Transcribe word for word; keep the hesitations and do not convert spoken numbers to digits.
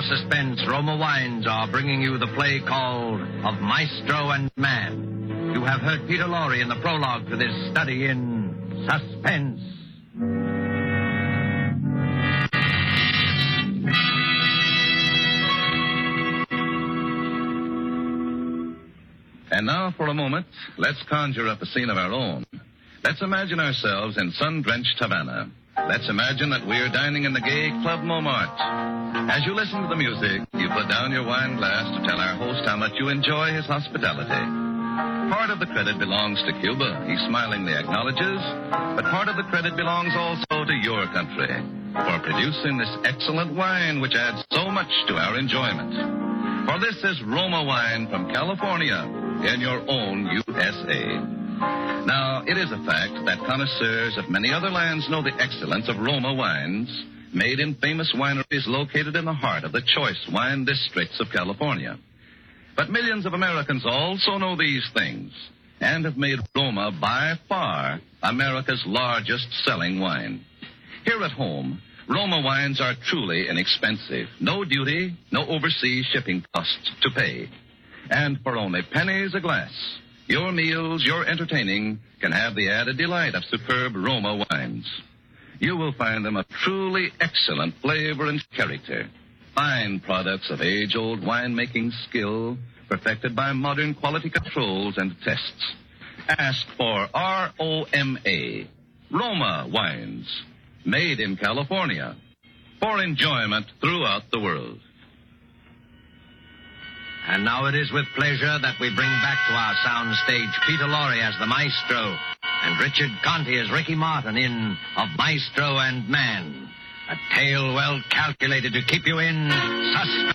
for suspense, Roma Wines are bringing you the play called Of Maestro and Man. You have heard Peter Lorre in the prologue to this study in suspense. And now, for a moment, let's conjure up a scene of our own. Let's imagine ourselves in sun-drenched Havana. Let's imagine that we're dining in the gay Club Montmartre. As you listen to the music, you put down your wine glass to tell our host how much you enjoy his hospitality. Part of the credit belongs to Cuba. He smilingly acknowledges. But part of the credit belongs also to your country for producing this excellent wine which adds so much to our enjoyment. For this is Roma wine from California in your own U S A. Now, it is a fact that connoisseurs of many other lands know the excellence of Roma wines, made in famous wineries located in the heart of the choice wine districts of California. But millions of Americans also know these things and have made Roma by far America's largest selling wine. Here at home, Roma wines are truly inexpensive. No duty, no overseas shipping costs to pay. And for only pennies a glass, your meals, your entertaining can have the added delight of superb Roma wines. You will find them of truly excellent flavor and character. Fine products of age-old winemaking skill, perfected by modern quality controls and tests. Ask for R O M A, Roma wines, made in California, for enjoyment throughout the world. And now it is with pleasure that we bring back to our sound stage Peter Lorre as the Maestro and Richard Conte as Ricky Martin in Of Maestro and Man, a tale well calculated to keep you in suspense.